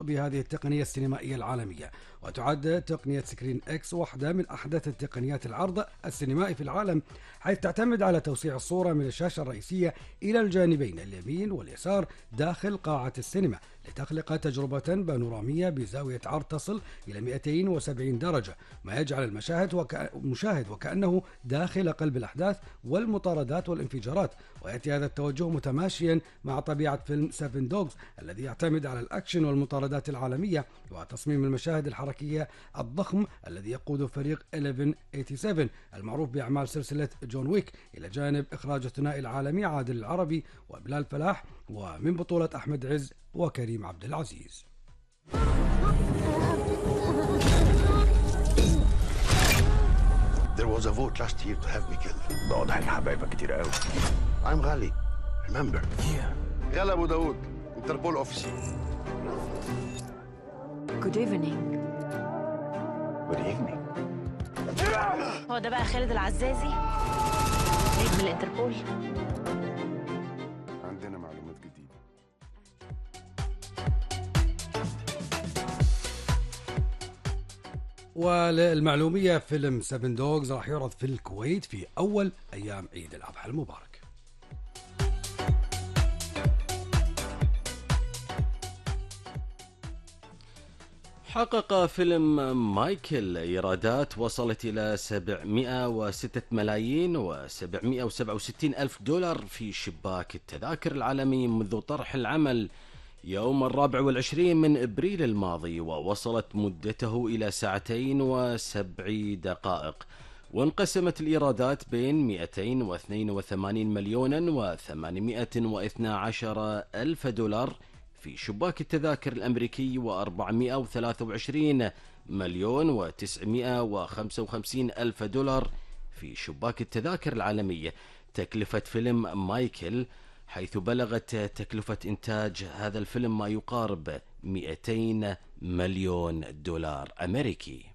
بهذه التقنية السينمائية العالمية، وتعد تقنية سكرين إكس واحدة من أحدث التقنيات العرض السينمائي في العالم، حيث تعتمد على توسيع الصورة من الشاشة الرئيسية إلى الجانبين اليمين واليسار داخل قاعة السينما، لتخلق تجربة بانورامية بزاوية عرض تصل إلى 270 درجة، ما يجعل المشاهد وكأنه داخل قلب الأحداث والمطاردات والانفجارات. ويأتي هذا التوجه متماشيا مع طبيعة فيلم 7 دوغز الذي يعتمد على الأكشن والمطاردات العالمية وتصميم المشاهد الحركية الضخم الذي يقود فريق 1187 المعروف بأعمال سلسلة جون ويك، إلى جانب إخراج الثنائي العالمي عادل العربي وبلال فلاح، ومن بطولة أحمد عز وكريم عبد العزيز. There was a vote last year to have me killed. واضح ان حبايبك كتير قوي. I'm غالي. Remember. يلا ابو داوود، انتربول اوفيسر. Good evening. Good evening. هو ده بقى خالد العزازي؟ نجم الانتربول. عندنا معلومات جديدة. وللمعلومية فيلم 7 دوغز راح يعرض في الكويت في أول أيام عيد الأضحى المبارك. حقق فيلم مايكل إيرادات وصلت إلى 706 ملايين و767 ألف دولار في شباك التذاكر العالمي منذ طرح العمل يوم 24 من إبريل الماضي، ووصلت مدته إلى 2 دقائق و7 وانقسمت الإيرادات بين 282 مليون و812 ألف دولار في شباك التذاكر الأمريكي و423 مليون و955 ألف دولار في شباك التذاكر العالمية. تكلفة فيلم مايكل، حيث بلغت تكلفة إنتاج هذا الفيلم ما يقارب 200 مليون دولار أمريكي.